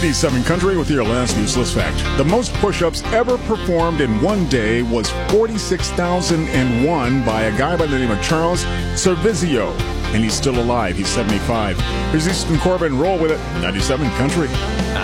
97 Country with your last useless fact. The most push-ups ever performed in one day was 46,001 by a guy by the name of Charles Cervizio. And he's still alive. He's 75. Here's Easton Corbin. Roll with it. 97 Country.